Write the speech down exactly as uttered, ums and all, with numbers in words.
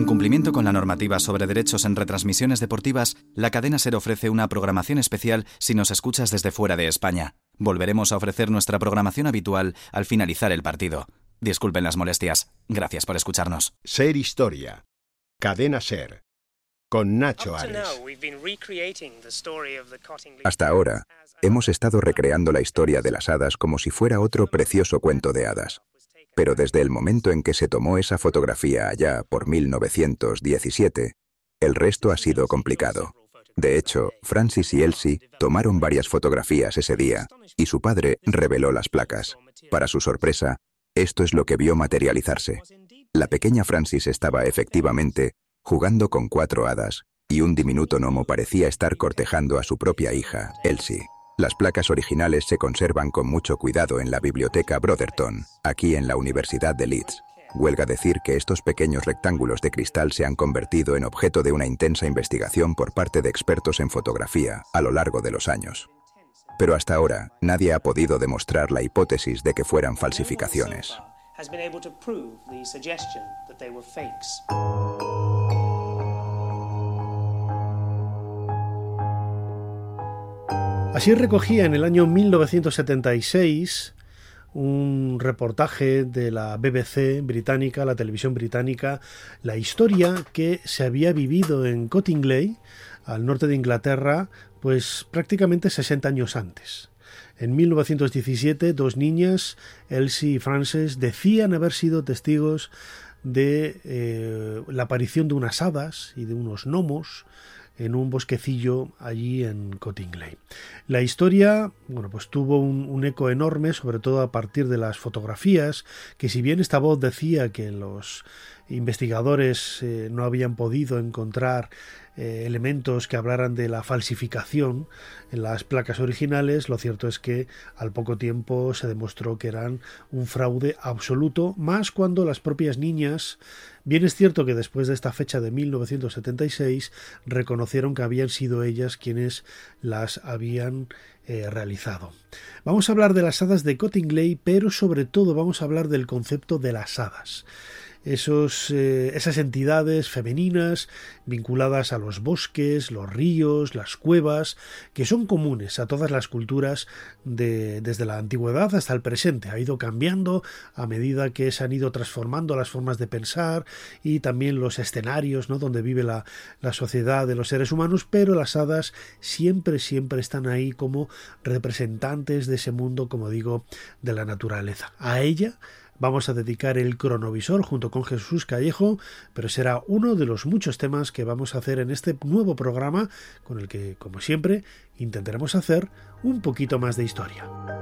En cumplimiento con la normativa sobre derechos en retransmisiones deportivas, la cadena SER ofrece una programación especial si nos escuchas desde fuera de España. Volveremos a ofrecer nuestra programación habitual al finalizar el partido. Disculpen las molestias. Gracias por escucharnos. SER Historia. Cadena SER. Con Nacho Ares. Hasta ahora, hemos estado recreando la historia de las hadas como si fuera otro precioso cuento de hadas. Pero desde el momento en que se tomó esa fotografía allá por mil novecientos diecisiete, el resto ha sido complicado. De hecho, Francis y Elsie tomaron varias fotografías ese día, y su padre reveló las placas. Para su sorpresa, esto es lo que vio materializarse. La pequeña Francis estaba efectivamente jugando con cuatro hadas, y un diminuto gnomo parecía estar cortejando a su propia hija, Elsie. Las placas originales se conservan con mucho cuidado en la Biblioteca Brotherton, aquí en la Universidad de Leeds. Huelga decir que estos pequeños rectángulos de cristal se han convertido en objeto de una intensa investigación por parte de expertos en fotografía a lo largo de los años. Pero hasta ahora, nadie ha podido demostrar la hipótesis de que fueran falsificaciones. Así recogía en el año mil novecientos setenta y seis un reportaje de la B B C británica, la televisión británica, la historia que se había vivido en Cottingley, al norte de Inglaterra, pues prácticamente sesenta años antes. En mil novecientos diecisiete, dos niñas, Elsie y Frances, decían haber sido testigos de eh, la aparición de unas hadas y de unos gnomos en un bosquecillo allí en Cottingley. La historia, bueno, pues tuvo un, un eco enorme, sobre todo a partir de las fotografías, que si bien esta voz decía que los investigadores eh, no habían podido encontrar eh, elementos que hablaran de la falsificación en las placas originales, lo cierto es que al poco tiempo se demostró que eran un fraude absoluto, más cuando las propias niñas, bien es cierto que después de esta fecha de mil novecientos setenta y seis reconocieron que habían sido ellas quienes las habían eh, realizado. Vamos a hablar de las hadas de Cottingley, pero sobre todo vamos a hablar del concepto de las hadas. Esos, eh, esas entidades femeninas vinculadas a los bosques, los ríos, las cuevas, que son comunes a todas las culturas de, desde la antigüedad hasta el presente. Ha ido cambiando a medida que se han ido transformando las formas de pensar y también los escenarios, ¿no?, donde vive la, la sociedad de los seres humanos, pero las hadas siempre, siempre están ahí como representantes de ese mundo, como digo, de la naturaleza. A ella vamos a dedicar el cronovisor junto con Jesús Callejo, pero será uno de los muchos temas que vamos a hacer en este nuevo programa con el que, como siempre, intentaremos hacer un poquito más de historia.